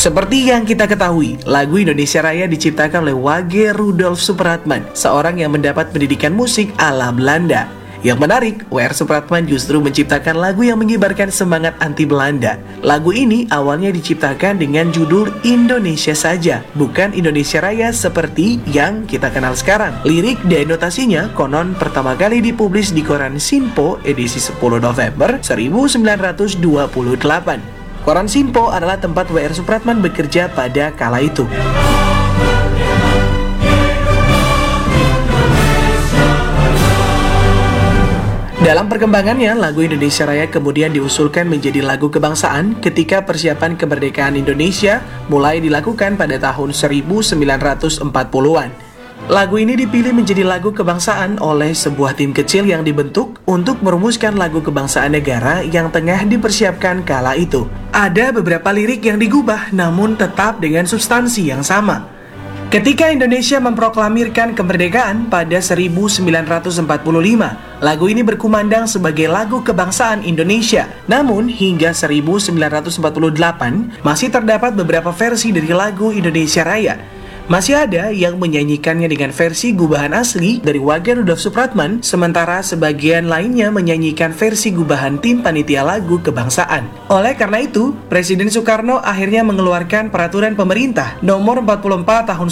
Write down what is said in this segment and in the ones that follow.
Seperti yang kita ketahui, lagu Indonesia Raya diciptakan oleh Wage Rudolf Supratman, seorang yang mendapat pendidikan musik ala Belanda. Yang menarik, W.R. Supratman justru menciptakan lagu yang mengibarkan semangat anti Belanda. Lagu ini awalnya diciptakan dengan judul Indonesia Saja, bukan Indonesia Raya seperti yang kita kenal sekarang. Lirik dan notasinya konon pertama kali dipublis di koran Sinpo edisi 10 November 1928. Koran Sinpo adalah tempat W.R. Supratman bekerja pada kala itu. Dalam perkembangannya, lagu Indonesia Raya kemudian diusulkan menjadi lagu kebangsaan ketika persiapan kemerdekaan Indonesia mulai dilakukan pada tahun 1940-an. Lagu ini dipilih menjadi lagu kebangsaan oleh sebuah tim kecil yang dibentuk untuk merumuskan lagu kebangsaan negara yang tengah dipersiapkan kala itu. Ada beberapa lirik yang digubah namun tetap dengan substansi yang sama. Ketika Indonesia memproklamirkan kemerdekaan pada 1945, lagu ini berkumandang sebagai lagu kebangsaan Indonesia. Namun hingga 1948 masih terdapat beberapa versi dari lagu Indonesia Raya. Masih ada yang menyanyikannya dengan versi gubahan asli dari Wage Rudolf Supratman, sementara sebagian lainnya menyanyikan versi gubahan tim panitia lagu kebangsaan. Oleh karena itu, Presiden Soekarno akhirnya mengeluarkan peraturan pemerintah nomor 44 tahun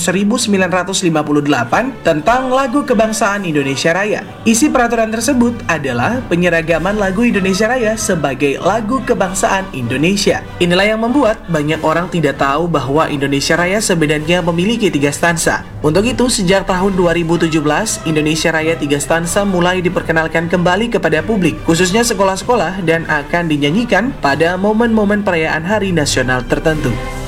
1958 tentang lagu kebangsaan Indonesia Raya. Isi peraturan tersebut adalah penyeragaman lagu Indonesia Raya sebagai lagu kebangsaan Indonesia. Inilah yang membuat banyak orang tidak tahu bahwa Indonesia Raya sebenarnya memiliki 3 stansa. Untuk itu, sejak tahun 2017, Indonesia Raya 3 stansa mulai diperkenalkan kembali kepada publik, khususnya sekolah-sekolah, dan akan dinyanyikan pada momen-momen perayaan hari nasional tertentu.